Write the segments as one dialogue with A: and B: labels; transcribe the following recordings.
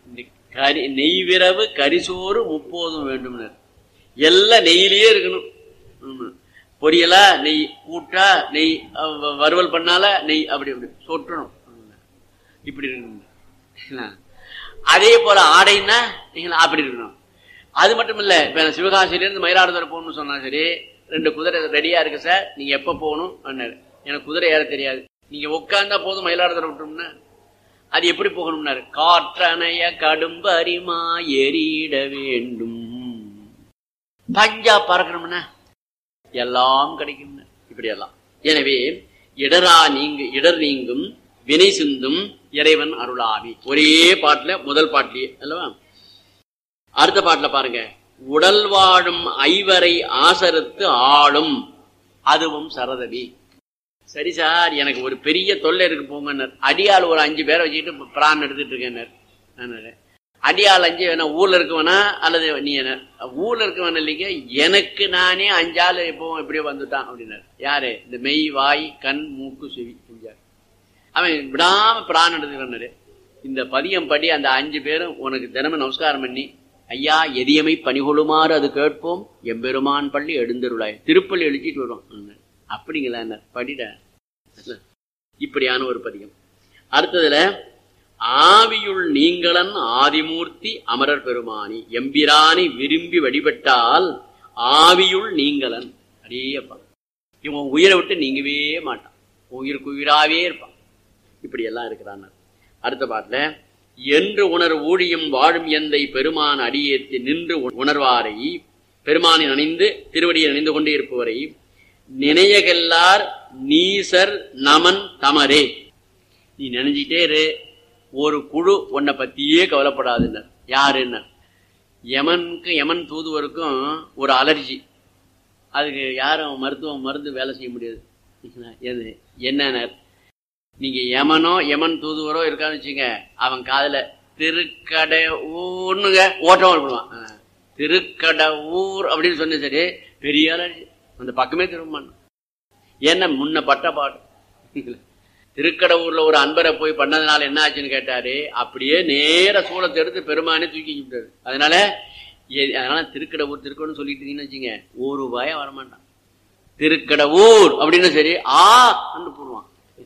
A: நெய்விரவு கரிசோறு 30 வேண்டும். எல்லாம் நெய்யிலேயே இருக்கணும். பொரியலா நெய், கூட்டா நெய், வறுவல் பண்ணால நெய், அப்படி அப்படி சொட்டணும். இப்படி இருக்கணும். அதே போல ஆடைன்னா அப்படி இருக்கணும். அது மட்டும் இல்ல, இப்ப சிவகாசியிலிருந்து மயிலாடுதுறை போகணும்னு சொன்னா சரி, 2 குதிரை ரெடியா இருக்கு சார், நீங்க எப்ப போகணும்? எனக்கு குதிரை ஏற தெரியாது, நீங்க உட்கார்ந்தா போதும் மயிலாடுதுறை விட்டோம்னா. அது எப்படி போகணும்னாரு, காற்றணைய கடும்பரிமா ஏறிட வேண்டும். பஞ்சா பறக்கணும்னா எல்லாம் கிடைக்கும். இப்படி எல்லாம். எனவே இடர் நீங்கும் வினை சிந்தும் இறைவன் அருளாவி. ஒரே பாட்டுல, முதல் பாட்டிலேயே அல்லவா. அடுத்த பாட்டுல பாருங்க, உடல் வாழும் ஐவரை ஆசரத்து ஆளும் அதுவும் சரதவி. சரி சார், எனக்கு ஒரு பெரிய தொல்லை இருக்கு போங்கன்னார். அடியாள் ஒரு 5 பேரை வச்சுக்கிட்டு பிரான் எடுத்துட்டு இருக்கேன். அடியாள் 5 வேணா, ஊர்ல இருக்கவனா அல்லது நீ என்ன ஊர்ல இருக்கவன இல்லைங்க, எனக்கு நானே 5 ஆள் எப்போ எப்படியோ வந்துட்டான் அப்படின்னாரு. யாரு? இந்த மெய், வாய், கண், மூக்கு, செவி செஞ்சார். அவன் விடாம பிரான் எடுத்துக்கிறாரு. இந்த பதியம் படி அந்த 5 பேரும் உனக்கு தினமும் நமஸ்காரம் பண்ணி, ஐயா எதியமை பணிகொள்ளுமாறு அது கேட்போம், எம்பெருமான் பள்ளி எழுந்தருளாய், திருப்பள்ளி எழுச்சிட்டு வரும். அப்படிங்களா படிட. இப்படியான ஒரு பதியம். அடுத்ததுல, ஆவியுள் நீங்களன் ஆதிமூர்த்தி அமரர் பெருமானி, எம்பிரானி விரும்பி வழிபட்டால் ஆவியுள் நீங்களன். அடேப்பா, இவன் உயிரை விட்டு நீங்கவே மாட்டான், உயிருக்கு உயிராவே இருப்பான். இப்படி எல்லாம் இருக்கிறான். அடுத்த பாட்டுல, என்று உணர் ஊழியும் வாழும் எந்தை பெருமான் அடியேற்றி நின்று உணர்வாரை, பெருமானின் அணிந்து திருவடியை அணிந்து கொண்டே இருப்பவரை, நினையகெல்லார் நீசர் நமன் தமரே. நீ நினைஞ்சிட்டே இரு, ஒரு குழு உன்னை பத்தியே கவலைப்படாதுன்னர். யாருன்னர்? யமன் தூதுவருக்கும் ஒரு அலர்ஜி. அதுக்கு யாரும் மருந்து வேலை செய்ய முடியாது. என்னன்னர், நீங்க யமன் தூதுவரோ இருக்கான்னு வச்சுங்க, அவன் காதுல திருக்கடை ஊர்னுங்க ஓட்டம் பண்ணுவான். திருக்கடை ஊர் அப்படின்னு சொன்ன சரி, பெரிய அலர்ஜி, அந்த பக்கமே திரும்ப. என்ன முன்ன பட்ட பாடு. திருக்கடவுர்ல ஒரு அன்பரை போய் பண்ணதுனால என்ன ஆச்சுன்னு கேட்டாரு, அப்படியே நேர சூளத்தை எடுத்து பெருமானே தூக்கி விட்டாரு. அதனால திருக்கடவுர் திருக்கடவுன்னு சொல்லிட்டு இருக்கீங்கன்னு வச்சுங்க, ஒரு ரூபாயா வரமாட்டான். திருக்கடவுர் அப்படின்னு சரி போடுவான்.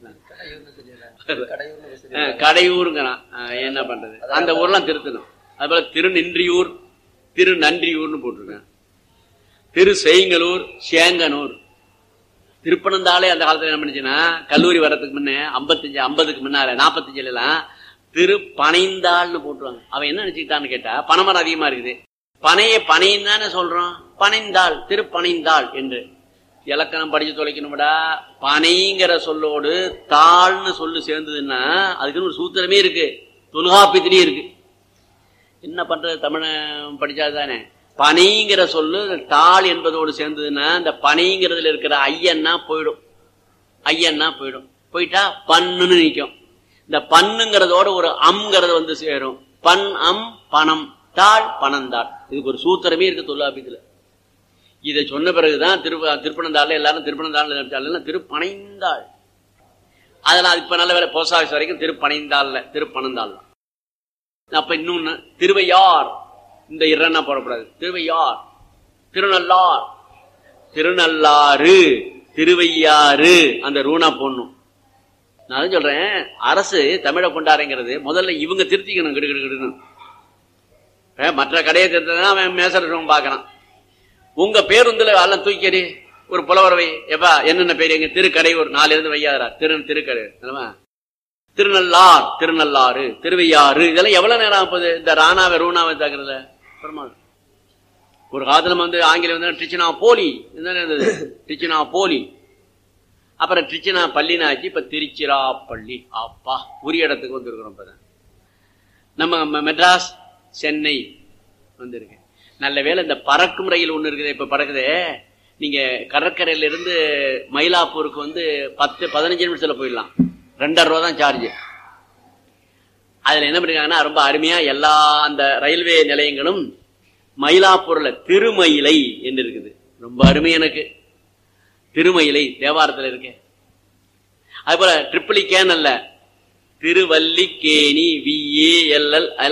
A: கடையூருங்கிறான். என்ன பண்றது, அந்த ஊர்லாம் திருத்தணும். அது போல திருநின்றியூர், திருநன்றியூர்னு போட்டிருக்கேன். திரு செய்ங்கலூர், சேங்கனூர். திருப்பனந்தாலே அந்த காலத்துல என்ன பண்ணுச்சுன்னா, கல்லூரி வர்றதுக்கு முன்ன 50க்கு முன்னால 45 எல்லாம் திருப்பனைந்தாள்னு போட்டுருவாங்க. அவன் என்ன நினைச்சுக்கிட்டான்னு கேட்டா, பனைமரம் அதிகமா இருக்குது, பனையும் தானே சொல்றோம், பனைந்தாள், திருப்பனைந்தாள் என்று. இலக்கணம் படிச்சு தொலைக்கணும்டா. பனைங்கிற சொல்லோடு தாள்னு சொல்லு சேர்ந்ததுன்னா அதுக்குன்னு ஒரு சூத்திரமே இருக்கு, தொல்காப்பியத்திலேயே இருக்கு. என்ன பண்றது, தமிழ படிச்சாதானே. பனைங்கிற சொல்லு தாள் என்பதோடு சேர்ந்ததுன்னா, இந்த பனைங்கிறதுல இருக்கிற ஐயன்னா போயிடும். போயிட்டா பண்ணுன்னு நிற்கும். இந்த பண்ணுங்கிறதோட ஒரு அம்ங்கிறது வந்து சேரும். பண் அம் பணம், தாள் பணந்தாள். இதுக்கு ஒரு சூத்திரமே இருக்கு தொல்காப்பியத்துல. இதை சொன்ன பிறகுதான் திருப்பனந்தாள் எல்லாரும் திருப்பனந்தாள் திருப்பனைந்தாள். அதெல்லாம் இப்ப நல்ல வேலை போசாசி வரைக்கும் திருப்பனந்தாள். அப்ப இன்னொன்னு திருவையார், இந்த இரண்டா போடக்கூடாது. திருவையார், திருநள்ளார், திருநள்ளாறு, திருவையாறு, அந்த ரூணா போடணும். நான் சொல்றேன், அரசு தமிழை கொண்டாடுங்கிறது முதல்ல இவங்க திருத்திக்கணும். கிடுக்கிடுன்னு மற்ற கடையை திருத்தா அவன் மேசரம் பாக்குறான். உங்க பேருந்துல எல்லாம் தூக்கி ஒரு புலவரவை எப்பா என்னென்ன பேர், எங்க திருக்கடையூர் 4 இருந்து வையாதரா, திருக்கடை, திருநள்ளாறு, திருவையாறு, இதெல்லாம் எவ்வளவு நேரம் ஆகுது இந்த ராணாவை ரூணாவை தாக்குறதுல. ஒரு காலத்துல வந்து ஆங்கிலம் வந்து ட்ரிச்சினா போலி இருந்தது, ட்ரிச்சினா போலி. அப்புறம் ட்ரிச்சினா பள்ளினாச்சு, இப்ப திருச்சிராப்பள்ளி. அப்பா உரிய இடத்துக்கு வந்துருக்கிறோம். இப்ப நம்ம மெட்ராஸ், சென்னை வந்திருக்கு. நல்ல வேலை இந்த பறக்கும் ரயில் ஒண்ணு இருக்குது, இப்ப பறக்குதே. நீங்க கடற்கரையில இருந்து மயிலாப்பூருக்கு வந்து 10-15 நிமிஷத்துல போயிடலாம். 2.5 ரூபா தான் சார்ஜ். அதுல என்ன பண்ணிருக்காங்கன்னா, ரொம்ப அருமையா எல்லா அந்த ரயில்வே நிலையங்களும் மயிலாப்பூர்ல திருமயிலை என்று இருக்குது. ரொம்ப அருமை. எனக்கு திருமயிலை தேவாரத்துல இருக்கேன். அது போல ட்ரிபிளிகேன் அல்ல, திருவல்லிக்கேணி, VALL